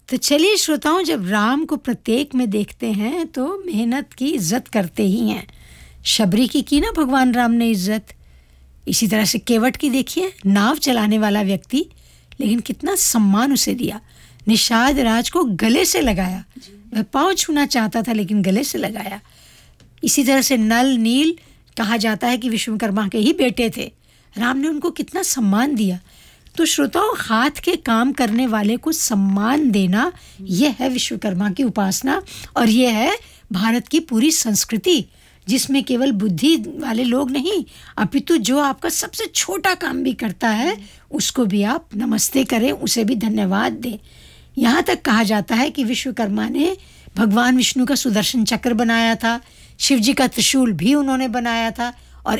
तो चलिए श्रोताओं, जब राम को प्रत्येक में देखते हैं तो मेहनत की इज्जत करते ही हैं। शबरी की ना भगवान राम ने इज्जत। इसी तरह से केवट की देखिए, नाव चलाने वाला व्यक्ति, लेकिन कितना सम्मान उसे दिया। निषाद राज को गले से लगाया, वह पाँव छूना चाहता था लेकिन गले से लगाया। इसी तरह से नल नील कहा जाता है कि विश्वकर्मा के ही बेटे थे। राम ने उनको कितना सम्मान दिया। तो श्रोताओं, हाथ के काम करने वाले को सम्मान देना, यह है विश्वकर्मा की उपासना, और यह है भारत की पूरी संस्कृति, जिसमें केवल बुद्धि वाले लोग नहीं, अपितु जो आपका सबसे छोटा काम भी करता है उसको भी आप नमस्ते करें, उसे भी धन्यवाद दें। यहाँ तक कहा जाता है कि विश्वकर्मा ने भगवान विष्णु का सुदर्शन चक्र बनाया था, शिव जी का त्रिशूल भी उन्होंने बनाया था।